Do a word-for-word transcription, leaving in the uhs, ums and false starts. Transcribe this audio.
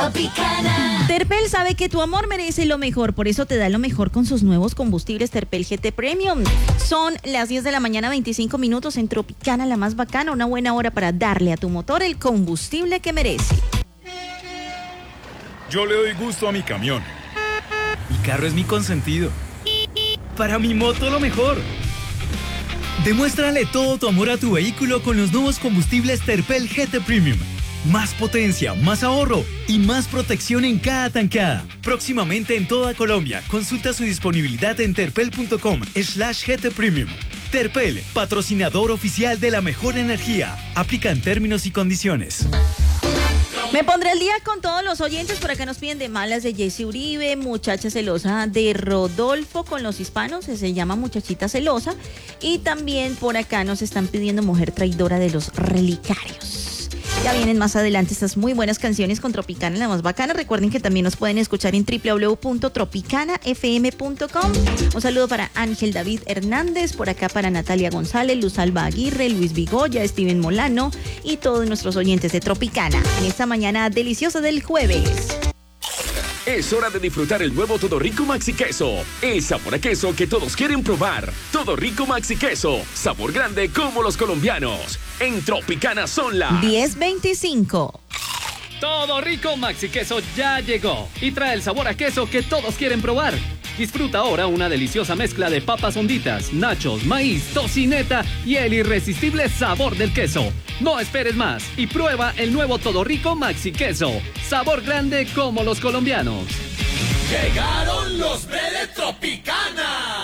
Tropicana. Terpel sabe que tu amor merece lo mejor, por eso te da lo mejor con sus nuevos combustibles Terpel G T Premium. Son las diez de la mañana, veinticinco minutos en Tropicana, la más bacana, una buena hora para darle a tu motor el combustible que merece. Yo le doy gusto a mi camión. Mi carro es mi consentido. Para mi moto lo mejor. Demuéstrale todo tu amor a tu vehículo con los nuevos combustibles Terpel G T Premium. Más potencia, más ahorro y más protección en cada tanqueada. Próximamente en toda Colombia. Consulta su disponibilidad en terpel.com slash GT Premium. Terpel, patrocinador oficial de la mejor energía. Aplican términos y condiciones. Me pondré al día con todos los oyentes. Por acá nos piden de malas de Jessy Uribe, muchacha celosa de Rodolfo con los hispanos, se llama muchachita celosa. Y también por acá nos están pidiendo mujer traidora de los relicarios. Ya vienen más adelante estas muy buenas canciones con Tropicana, la más bacana. Recuerden que también nos pueden escuchar en doble u doble u doble u punto tropicana f m punto com. Un saludo para Ángel David Hernández, por acá para Natalia González, Luz Alba Aguirre, Luis Vigoya, Steven Molano y todos nuestros oyentes de Tropicana en esta mañana deliciosa del jueves. Es hora de disfrutar el nuevo Todo Rico Maxi Queso. El sabor a queso que todos quieren probar. Todo Rico Maxi Queso. Sabor grande como los colombianos. En Tropicana son las diez veinticinco. Todo Rico Maxi Queso ya llegó y trae el sabor a queso que todos quieren probar. Disfruta ahora una deliciosa mezcla de papas honditas, nachos, maíz, tocineta y el irresistible sabor del queso. No esperes más y prueba el nuevo Todo Rico Maxi Queso. Sabor grande como los colombianos. Llegaron los de Tropicana.